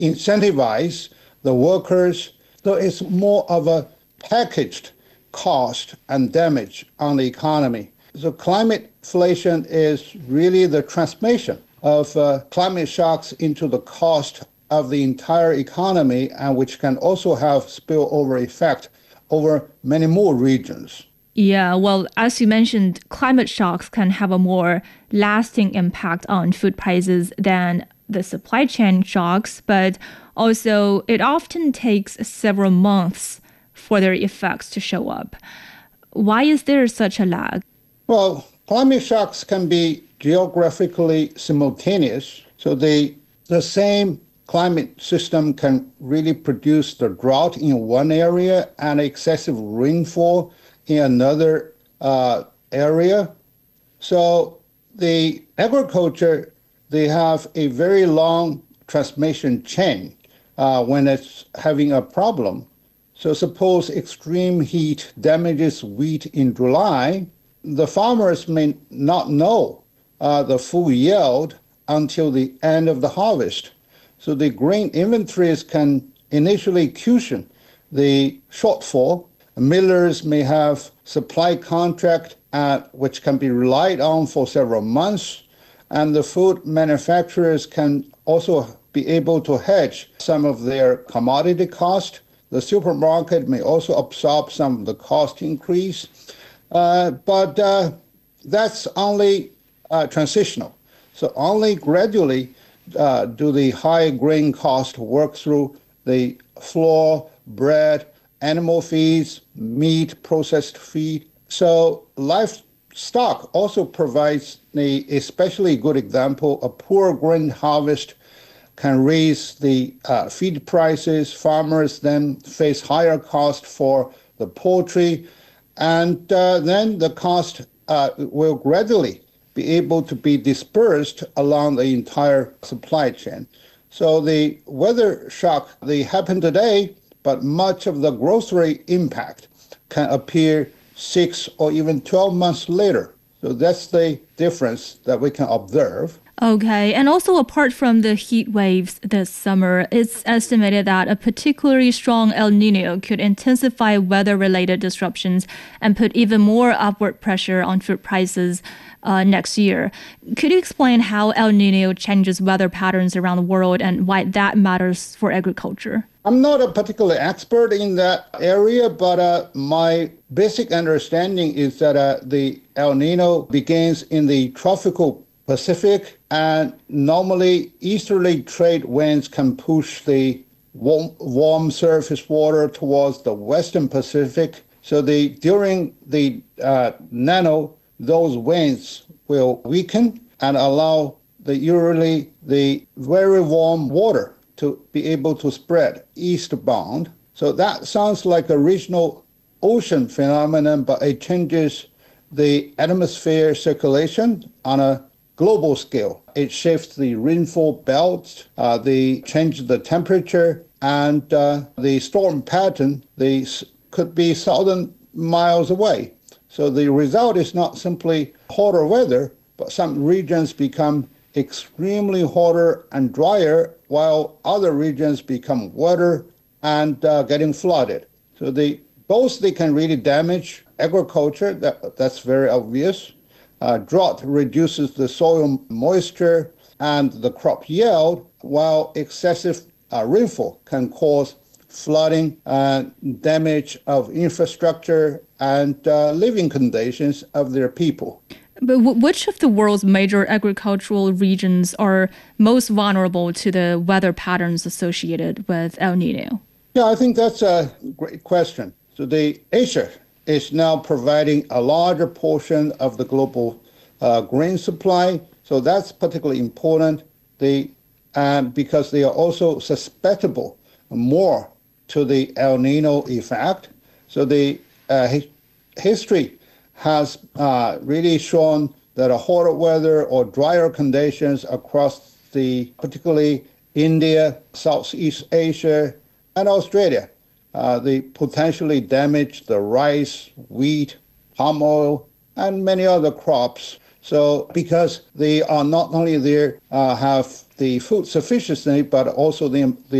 incentivize the workers. So it's more of a packaged cost and damage on the economy. So climate inflation is really the transmission of climate shocks into the cost of the entire economy, and which can also have spillover effect over many more regions. Yeah, well, as you mentioned, climate shocks can have a more lasting impact on food prices than the supply chain shocks, but also it often takes several months for their effects to show up. Why is there such a lag? Well, climate shocks can be geographically simultaneous. So the same climate system can really produce the drought in one area and excessive rainfall in another area. So the agriculture, they have a very long transmission chain when it's having a problem. So suppose extreme heat damages wheat in July, the farmers may not know the full yield until the end of the harvest. So the grain inventories can initially cushion the shortfall. Millers may have supply contract which can be relied on for several months, and the food manufacturers can also be able to hedge some of their commodity cost. The supermarket may also absorb some of the cost increase, but that's only transitional. So only gradually do the high grain cost work through the flour, bread, animal feeds, meat, processed feed. So livestock also provides a especially good example. A poor grain harvest can raise the feed prices. Farmers then face higher cost for the poultry, and then the cost will gradually be able to be dispersed along the entire supply chain. So the weather shock, they happen today, but much of the grocery impact can appear 6 or even 12 months later. So that's the difference that we can observe. Okay, and also apart from the heat waves this summer, it's estimated that a particularly strong El Nino could intensify weather-related disruptions and put even more upward pressure on food prices next year. Could you explain how El Nino changes weather patterns around the world and why that matters for agriculture? I'm not a particular expert in that area, but my basic understanding is that the El Nino begins in the tropical Pacific, and normally easterly trade winds can push the warm surface water towards the western Pacific. So during the Nano, those winds will weaken and allow usually the very warm water to be able to spread eastbound. So that sounds like a regional ocean phenomenon, but it changes the atmosphere circulation on a global scale. It shifts the rainfall belts, they change the temperature, and the storm pattern, they could be 1,000 miles away. So the result is not simply hotter weather, but some regions become extremely hotter and drier, while other regions become wetter and getting flooded. So they can really damage agriculture, that's very obvious. Drought reduces the soil moisture and the crop yield, while excessive rainfall can cause flooding and damage of infrastructure and living conditions of their people. But which of the world's major agricultural regions are most vulnerable to the weather patterns associated with El Nino? Yeah, I think that's a great question. So Asia is now providing a larger portion of the global grain supply. So that's particularly important because they are also susceptible more to the El Nino effect. So the history has really shown that a hotter weather or drier conditions across particularly India, Southeast Asia, and Australia, they potentially damage the rice, wheat, palm oil, and many other crops. So because they are not only there have the food sufficiency, but also the